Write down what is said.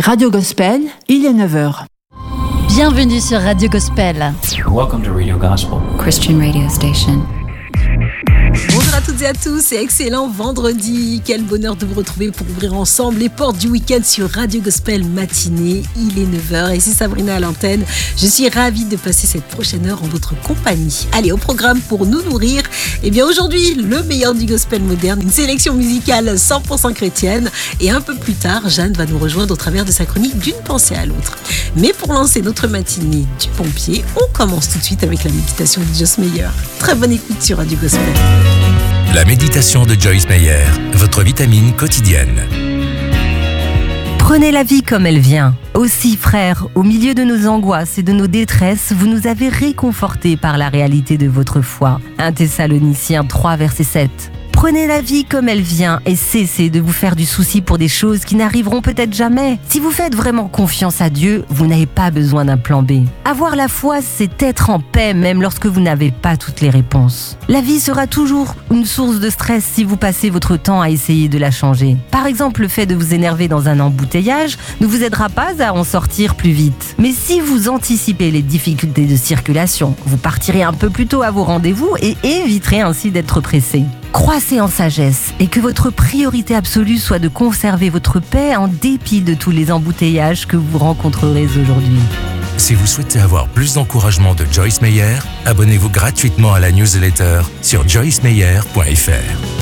Radio Gospel, il est 9h. Bienvenue sur Radio Gospel. Welcome to Radio Gospel, Christian radio station. Bonjour à toutes et à tous et excellent vendredi. Quel bonheur de vous retrouver pour ouvrir ensemble les portes du week-end sur Radio Gospel matinée. Il est 9h et c'est Sabrina à l'antenne. Je suis ravie de passer cette prochaine heure en votre compagnie. Allez, au programme pour nous nourrir. Eh bien aujourd'hui, le meilleur du gospel moderne, une sélection musicale 100% chrétienne. Et un peu plus tard, Jeanne va nous rejoindre au travers de sa chronique d'une pensée à l'autre. Mais pour lancer notre matinée du pompier, on commence tout de suite avec la méditation de Joyce Meyer. Très bonne écoute sur Radio Gospel. La méditation de Joyce Meyer, votre vitamine quotidienne. Prenez la vie comme elle vient. Aussi, frères, au milieu de nos angoisses et de nos détresses, vous nous avez réconfortés par la réalité de votre foi. 1 Thessaloniciens 3, verset 7. Prenez la vie comme elle vient et cessez de vous faire du souci pour des choses qui n'arriveront peut-être jamais. Si vous faites vraiment confiance à Dieu, vous n'avez pas besoin d'un plan B. Avoir la foi, c'est être en paix même lorsque vous n'avez pas toutes les réponses. La vie sera toujours une source de stress si vous passez votre temps à essayer de la changer. Par exemple, le fait de vous énerver dans un embouteillage ne vous aidera pas à en sortir plus vite. Mais si vous anticipez les difficultés de circulation, vous partirez un peu plus tôt à vos rendez-vous et éviterez ainsi d'être pressé. Croissez en sagesse et que votre priorité absolue soit de conserver votre paix en dépit de tous les embouteillages que vous rencontrerez aujourd'hui. Si vous souhaitez avoir plus d'encouragement de Joyce Meyer, abonnez-vous gratuitement à la newsletter sur joycemeyer.fr.